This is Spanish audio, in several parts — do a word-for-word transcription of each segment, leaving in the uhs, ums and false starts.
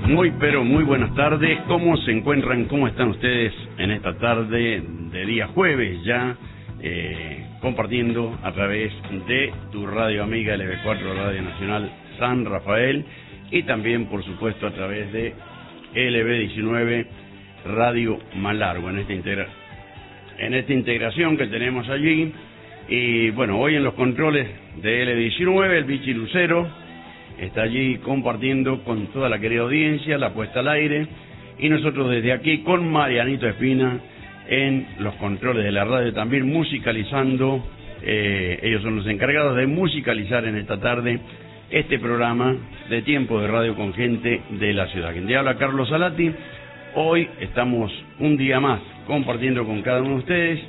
Muy, pero muy buenas tardes. ¿Cómo se encuentran? ¿Cómo están ustedes en esta tarde de día jueves ya? Eh, compartiendo a través de tu radio amiga L B cuatro Radio Nacional San Rafael y también, por supuesto, a través de L B diecinueve Radio Malargüe en esta, integra en esta integración que tenemos allí. Y bueno, hoy en los controles de L B diecinueve, el Bichi Lucero está allí compartiendo con toda la querida audiencia la puesta al aire, y nosotros desde aquí con Marianito Espina en los controles de la radio también musicalizando. Eh, ellos son los encargados de musicalizar en esta tarde este programa de Tiempo de Radio con Gente de la Ciudad. Quien te habla, Carlos Salati. Hoy estamos un día más compartiendo con cada uno de ustedes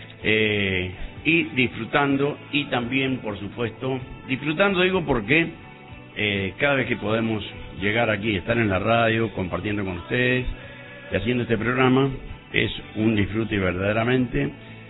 eh, y disfrutando, y también, por supuesto, disfrutando, digo, porque Eh, cada vez que podemos llegar aquí, estar en la radio, compartiendo con ustedes y haciendo este programa, es un disfrute verdaderamente,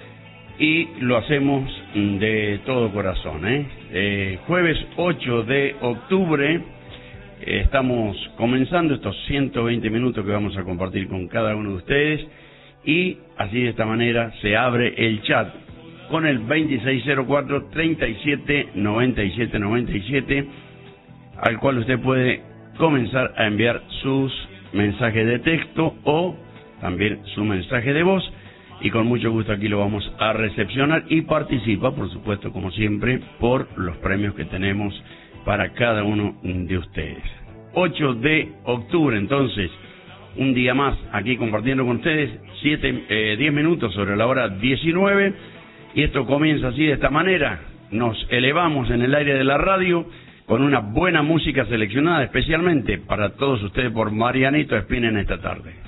y lo hacemos de todo corazón, ¿eh? Eh, jueves ocho de octubre, eh, estamos comenzando estos ciento veinte minutos que vamos a compartir con cada uno de ustedes, y así de esta manera se abre el chat con el veintiséis cero cuatro, treinta y siete, noventa y siete noventa y siete, al cual usted puede comenzar a enviar sus mensajes de texto o también su mensaje de voz, y con mucho gusto aquí lo vamos a recepcionar, y participa, por supuesto, como siempre, por los premios que tenemos para cada uno de ustedes. ocho de octubre, entonces, un día más aquí compartiendo con ustedes, siete, eh, diez minutos sobre la hora diecinueve, y esto comienza así, de esta manera. Nos elevamos en el aire de la radio con una buena música seleccionada especialmente para todos ustedes por Marianito Espina en esta tarde.